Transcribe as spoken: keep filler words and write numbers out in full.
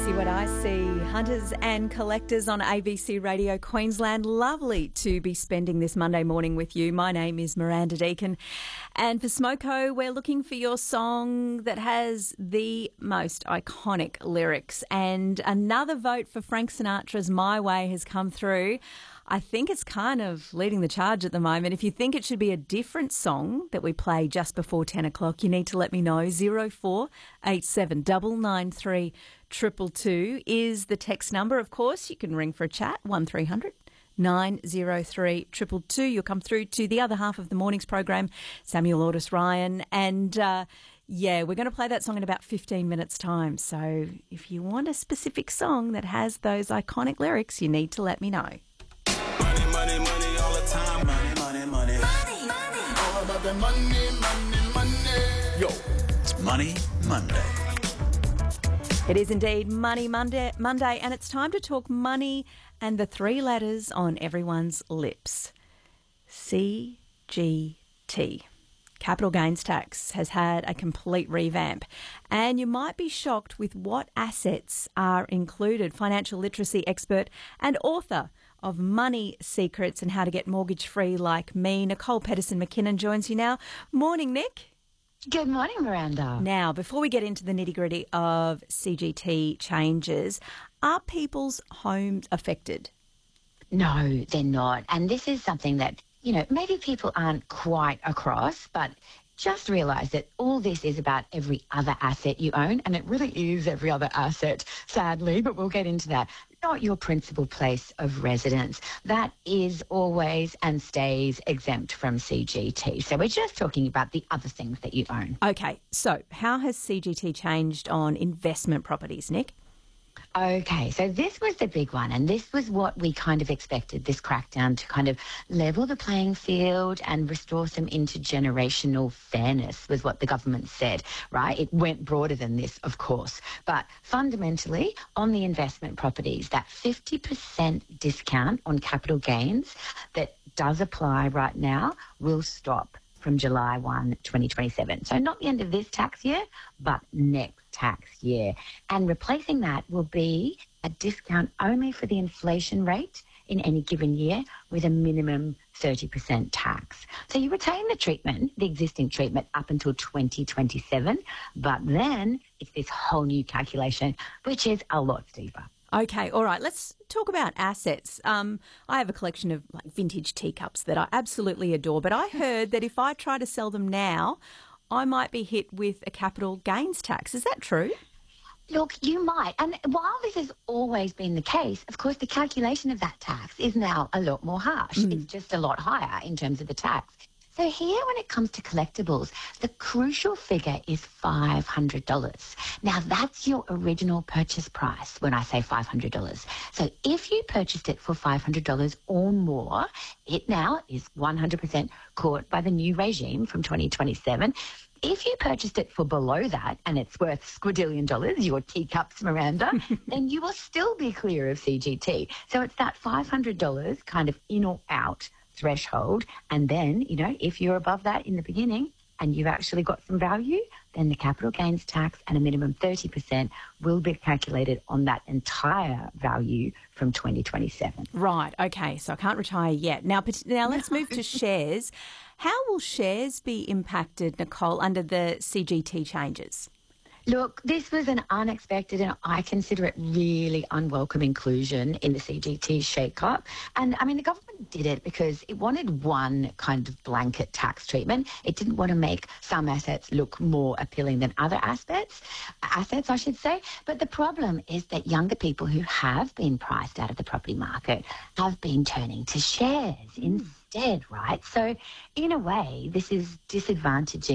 See what I see. Hunters and collectors on A B C Radio Queensland. Lovely to be spending this Monday morning with you. My name is Miranda Deacon. And for Smoko, we're looking for your song that has the most iconic lyrics. And another vote for Frank Sinatra's My Way has come through. I think it's kind of leading the charge at the moment. If you think it should be a different song that we play just before ten o'clock, you need to let me know. zero four eight seven nine nine three two two two is the text number. Of course, you can ring for a chat, one three hundred nine oh three two two two. You'll come through to the other half of the morning's program, Samuel Ortis Ryan. And, uh, yeah, we're going to play that song in about fifteen minutes' time. So if you want a specific song that has those iconic lyrics, you need to let me know. Money, money, all the time. Money, money, money. Money, money. All about the money, money, money. Yo, it's Money Monday. It is indeed Money Monday, Monday, and it's time to talk money and the three letters on everyone's lips. C G T. Capital gains tax has had a complete revamp, and you might be shocked with what assets are included. Financial literacy expert and author of Money Secrets and How to Get Mortgage Free Like Me, Nicole Pedersen-McKinnon joins you now. Morning, Nick. Good morning, Miranda. Now, before we get into the nitty-gritty of C G T changes, are people's homes affected? No, they're not. And this is something that, you know, maybe people aren't quite across, but just realise that all this is about every other asset you own, and it really is every other asset, sadly, but we'll get into that. Not your principal place of residence. That is always and stays exempt from C G T. So we're just talking about the other things that you own. Okay, so how has C G T changed on investment properties, Nick? Okay, so this was the big one, and this was what we kind of expected, this crackdown to kind of level the playing field and restore some intergenerational fairness was what the government said, right? It went broader than this, of course. But fundamentally, on the investment properties, that fifty percent discount on capital gains that does apply right now will stop from July first, twenty twenty-seven. So not the end of this tax year, but next tax year. And replacing that will be a discount only for the inflation rate in any given year with a minimum thirty percent tax. So you retain the treatment, the existing treatment, up until twenty twenty-seven, but then it's this whole new calculation, which is a lot steeper. Okay, all right, let's talk about assets. Um, I have a collection of like vintage teacups that I absolutely adore, but I heard that if I try to sell them now, I might be hit with a capital gains tax. Is that true? Look, you might. And while this has always been the case, of course, the calculation of that tax is now a lot more harsh. Mm. It's just a lot higher in terms of the tax. So here, when it comes to collectibles, the crucial figure is five hundred dollars. Now, that's your original purchase price when I say five hundred dollars. So if you purchased it for five hundred dollars or more, it now is one hundred percent caught by the new regime from twenty twenty-seven. If you purchased it for below that and it's worth squadillion dollars, your teacups, Miranda, then you will still be clear of C G T. So it's that five hundred dollars kind of in or out threshold. And then, you know, if you're above that in the beginning and you've actually got some value, then the capital gains tax and a minimum thirty percent will be calculated on that entire value from twenty twenty-seven. Right. Okay. So I can't retire yet. Now, now let's move to shares. How will shares be impacted, Nicole, under the C G T changes? Look, this was an unexpected and I consider it really unwelcome inclusion in the C G T shake-up. And, I mean, the government did it because it wanted one kind of blanket tax treatment. It didn't want to make some assets look more appealing than other aspects, assets, I should say. But the problem is that younger people who have been priced out of the property market have been turning to shares mm. instead, right? So, in a way, this is disadvantaging